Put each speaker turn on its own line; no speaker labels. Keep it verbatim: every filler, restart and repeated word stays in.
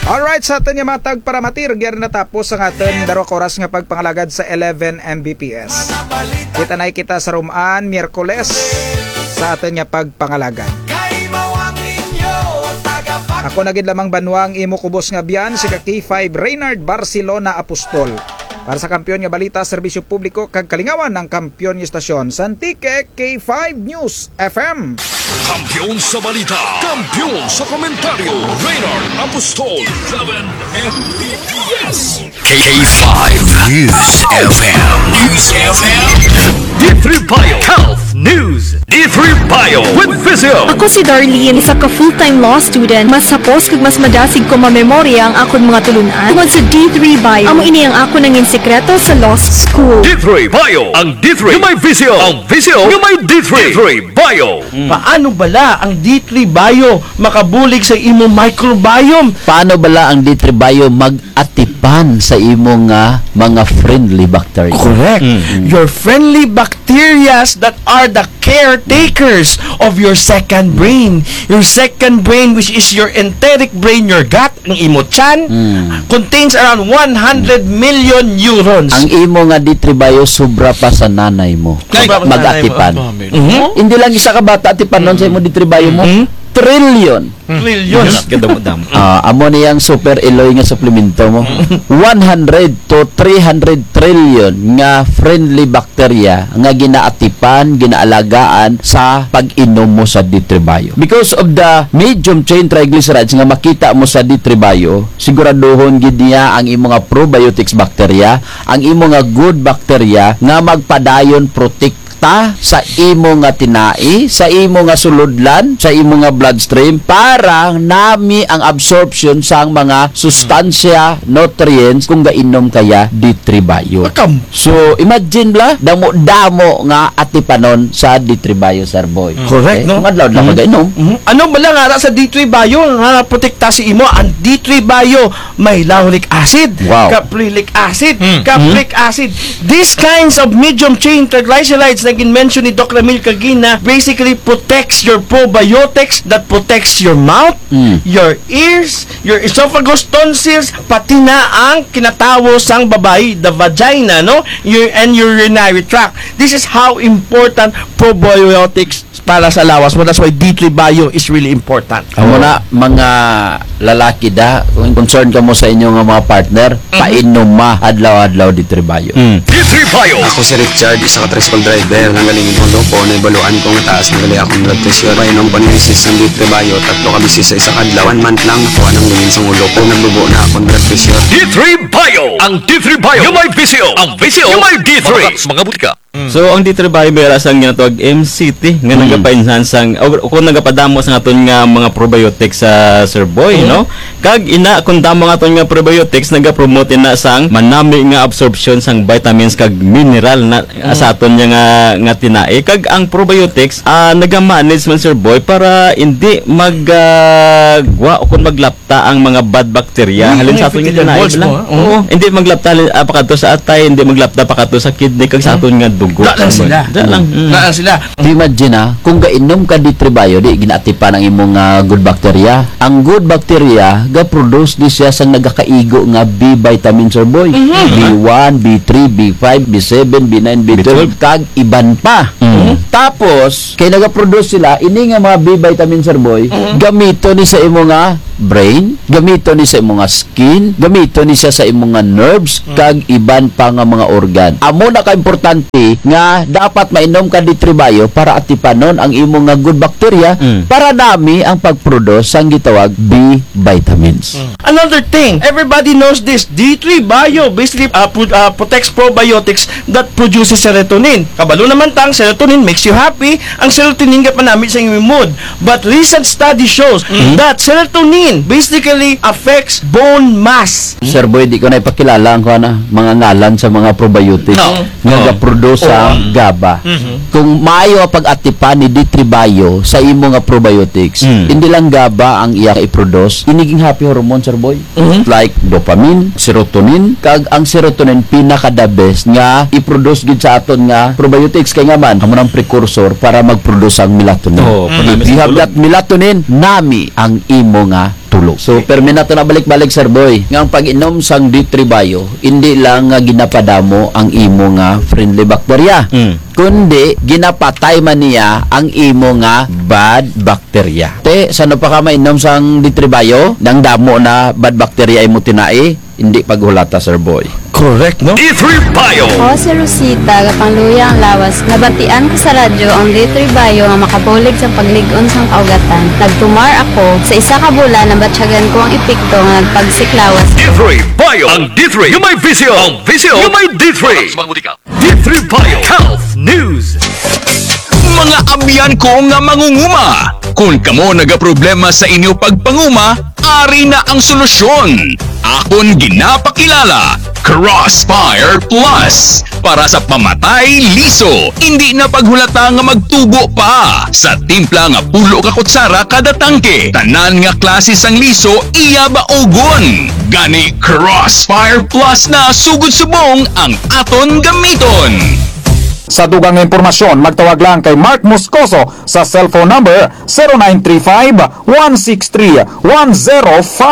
Alright, sa atin yung matag para matir, gyud natapos ang atin daro ka oras nga pagpangalagad sa eleven megabits. Kita na kita sa Rumaan, Miyerkules, sa atin nga pagpangalagad. Ako nagid lamang banwang imo kubos nga biyan si K five Reynard Barcelona Apostol. Para sa kampiyon nga balita, serbisyo publiko kag kalingawan ng kampiyon nga estasyon Santique K five News F M.
Kampiyon sa balita, kampiyon sa komentaryo, Reynard Apostol, seven M B P S. K five News F M. News F M. D three Bio Health News. D three Bio with Visio.
Ako si Darlene, isa ka full-time law student. Mas sapos kag mas madasig ko mamemorya ang akon mga tulunan. Tungod sa D three Bio, amo ini ang ako nangin sekreto sa law school.
D three Bio, ang D three yung may Visio, ang Visio yung may D three. D three Bio.
Mm. Paano bala ang D three Bio makabulig sa imo microbiome?
Paano bala ang D three Bio mag-atipan sa imong uh, mga friendly bacteria?
Correct. Mm-hmm. Your friendly bacteria that are the caretakers of your second brain. Your second brain, which is your enteric brain, your gut, ang imo tiyan, mm. contains around one hundred million neurons.
Ang imo nga D three Bio sobra pa sa nanay mo.
Like,
mag-atipan.
Mm-hmm.
Hindi lang isa ka bata atipan mm-hmm. nun sa imo D three Bio mo. Mm-hmm. Trillion.
Trillion.
uh, amo niyang super eloy nga suplemento mo. one hundred to three hundred trillion nga friendly bacteria nga ginaatipan, ginaalagaan sa pag-inom mo sa D three Bio. Because of the medium chain triglycerides nga makita mo sa D three Bio, siguraduhon gid niya ang imo nga probiotics bacteria, ang imo nga good bacteria nga magpadayon protect ta sa imo nga tinai, sa imo nga suludlan, sa imo nga bloodstream para nami ang absorption sa mga sustansya, nutrients kung gainom kaya D three Bio. So imagine bla damo-damo nga atipanon sa D three Bio, sir boy.
Correct, okay? No?
Kung adlaw na mm-hmm. magainom.
Mm-hmm. Ano bala nga sa D three Bio nga protekta si imo? Ang D three Bio may lauric acid,
wow.
caprylic acid, mm-hmm. capric acid. These kinds of medium chain triglycerides na gin-mention ni Doc Ramil Cagina basically protects your probiotics that protects your mouth, mm. your ears, your esophagus, tonsils, pati na ang kinatawo sang babae, the vagina, no? Your, and your urinary tract. This is how important probiotics para sa lawas mo. That's why D three Bio is really important.
Amo na mga lalaki da, kung concerned ka mo sa inyong mga partner, mm-hmm. painom ma adlaw-adlaw D three Bio.
Mm. D three Bio.
Ako si Richard, isa ka tricycle driver. Nanggalingin ko do po, naibaluan ko nga taas ng gali akong blood pressure. Painom ko ni Isis ng D three Bio, tatlo ka bisis sa isa kadlaw. One month lang, nakuha ng lingin sa ulo ko. Nagbubo na akong blood pressure.
D three Bio. Ang D three Bio yung may Visio. Ang Visio yung may D three. Mga butika.
Mm. So ang D three Bio may rasang ginatawag M C T nga mm. nagapainsan sang o kung nagapadamo sa aton nga mga probiotics sa uh, Sir Boy, mm. no? Kag ina kung damo nga aton nga probiotics nagapromote na sang manami nga absorption sang vitamins kag mineral na mm. sa aton nga nga tinae. Kag ang probiotics uh, naga-manage man Sir Boy para hindi mag uh, gwa o kung maglapta ang mga bad bacteria mm. halin sa aton nga tinae lang. Oo, hindi maglapta uh, pakato sa atay, hindi maglapta pakato sa kidney kag sa aton nga dugo.
Da lang sila.
Da lang. Mm.
Da lang sila.
Imagine ha, kung gainom ka D three Bio, di ginatipan ang imong uh, good bacteria. Ang good bacteria ga-produce di siya sa nagakaigo nga B vitamin, Sir Boy. Mm-hmm. B one, B three, B five, B seven, B nine, B twelve, kag iban pa. Mm-hmm. Tapos, kay naga-produce sila, ini nga mga B vitamin, Sir Boy, mm-hmm. gamito ni sa imong nga brain, gamito ni sa imong nga skin, gamito ni siya sa imong nga nerves, mm-hmm. kag iban pa nga mga organ. Amo na ka-importante nga dapat mainom ka D three Bio para atipanon ang imong nga good bacteria mm. para dami ang pag-produce sang gitawag B vitamins.
Mm. Another thing, everybody knows this, D three Bio basically uh, pro- uh, protects probiotics that produces serotonin. Kabalo naman tang serotonin makes you happy. Ang serotonin ka panamit sa imong mood. But recent study shows mm. that serotonin basically affects bone mass.
Sir Boy, di ko na ipakilala ang na mga ngalan sa mga probiotics
no.
nga no. ga-produce sa oh. GABA. Mm-hmm. Kung maayo pag-atipan ni D three Bio sa imo nga probiotics, mm. hindi lang GABA ang iya i-produce, iniging happy hormone, Sir Boy. Mm-hmm. Like dopamine, serotonin, kag ang serotonin pinaka-the best nga i-produce gid sa aton nga probiotics kay nga man amo nang precursor para mag-produce ang melatonin. Oh, if you have that melatonin, nami ang imo nga pulo. So permi na to na balik-balik Sir Boy. Nga ang pag-inom sang D three Bio, hindi lang nga ginapadamo ang imo nga friendly bacteria.
Mm.
Kundi ginapatay man niya ang imo nga bad bacteria. Te, sano pa ka mainom sang D three Bio? Nang damo na bad bacteria imo tinai, hindi paghulata Sir Boy.
Correct, no?
D three Bio.
Ako si Rosita, gapangluya ang lawas. Nabatian ko sa radyo ang D three Bio nga makabulig sa pagligon sang kaugatan. Nagtumar ako sa isa ka bulan na batsyagan ko ang epekto nga nagpagsiklawas.
D three Bio. Ang D three, yung may visio. Ang visio, yung may D three. D three Bio. Health News. Mga abyan ko nga mangunguma. Kung kamo nagaproblema sa inyo pagpanguma, ari na ang solusyon. Akon ginapakilala, Crossfire Plus. Para sa pamatay liso, hindi na paghulata nga magtubo pa. Sa timpla nga pulo ka kutsara kada tangke, tanan nga klase sang liso iya baogon. Gani Crossfire Plus na sugod subong ang aton gamiton.
Sa dugang impormasyon, magtawag lang kay Mark Moscoso sa cellphone number zero nine three five, one six three, one zero five.